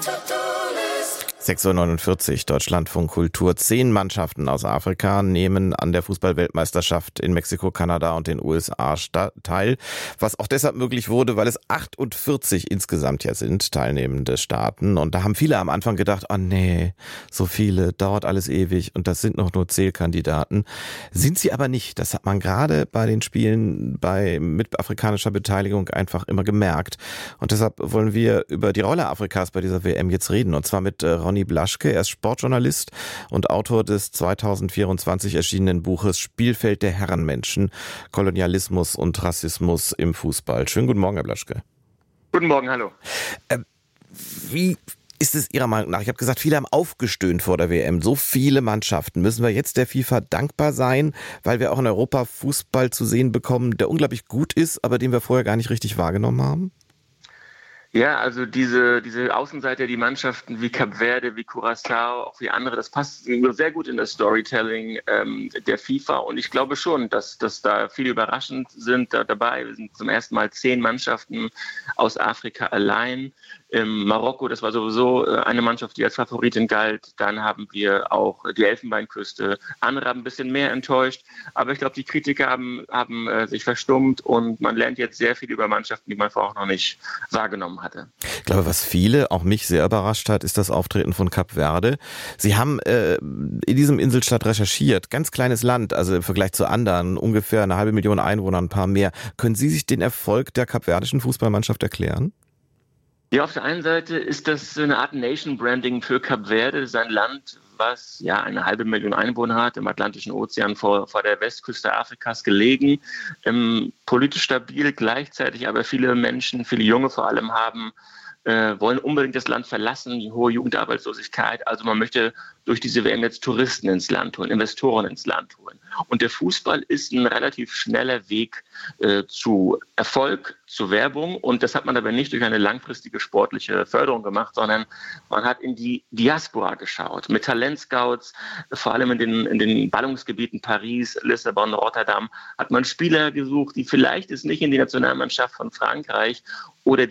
6:49 Uhr, Deutschlandfunk Kultur. 10 Mannschaften aus Afrika nehmen an der Fußball-Weltmeisterschaft in Mexiko, Kanada und den USA teil. Was auch deshalb möglich wurde, weil es 48 insgesamt ja sind, teilnehmende Staaten. Und da haben viele am Anfang gedacht, oh nee, so viele, dauert alles ewig und das sind noch nur Zählkandidaten. Sind sie aber nicht. Das hat man gerade bei den Spielen mit afrikanischer Beteiligung einfach immer gemerkt. Und deshalb wollen wir über die Rolle Afrikas bei dieser WM jetzt reden. Und zwar mit Ronny Blaschke. Er ist Sportjournalist und Autor des 2024 erschienenen Buches Spielfeld der Herrenmenschen, Kolonialismus und Rassismus im Fußball. Schönen guten Morgen, Herr Blaschke. Guten Morgen, hallo. Wie ist es Ihrer Meinung nach? Ich habe gesagt, viele haben aufgestöhnt vor der WM. So viele Mannschaften. Müssen wir jetzt der FIFA dankbar sein, weil wir auch in Europa Fußball zu sehen bekommen, der unglaublich gut ist, aber den wir vorher gar nicht richtig wahrgenommen haben? Ja, also diese Außenseiter, die Mannschaften wie Kap Verde, wie Curaçao, auch wie andere, das passt sehr gut in das Storytelling der FIFA. Und ich glaube schon, dass da viele überraschend sind dabei. Wir sind zum ersten Mal 10 Mannschaften aus Afrika allein. Marokko, das war sowieso eine Mannschaft, die als Favoritin galt. Dann haben wir auch die Elfenbeinküste. Andere haben ein bisschen mehr enttäuscht. Aber ich glaube, die Kritiker haben sich verstummt und man lernt jetzt sehr viel über Mannschaften, die man vorher auch noch nicht wahrgenommen hatte. Ich glaube, was viele, auch mich sehr überrascht hat, ist das Auftreten von Kap Verde. Sie haben in diesem Inselstaat recherchiert. Ganz kleines Land, also im Vergleich zu anderen, ungefähr 500.000 Einwohner, ein paar mehr. Können Sie sich den Erfolg der kapverdischen Fußballmannschaft erklären? Ja, auf der einen Seite ist das eine Art Nation-Branding für Kap Verde, sein Land, was ja 500.000 Einwohner hat, im Atlantischen Ozean vor der Westküste Afrikas gelegen, politisch stabil, gleichzeitig aber viele Menschen, viele Junge vor allem wollen unbedingt das Land verlassen, die hohe Jugendarbeitslosigkeit. Also man möchte durch diese WM jetzt Touristen ins Land holen, Investoren ins Land holen. Und der Fußball ist ein relativ schneller Weg zu Erfolg, zu Werbung. Und das hat man aber nicht durch eine langfristige sportliche Förderung gemacht, sondern man hat in die Diaspora geschaut. Mit Talentscouts, vor allem in den Ballungsgebieten Paris, Lissabon, Rotterdam, hat man Spieler gesucht, die vielleicht es nicht in die Nationalmannschaft von Frankreich oder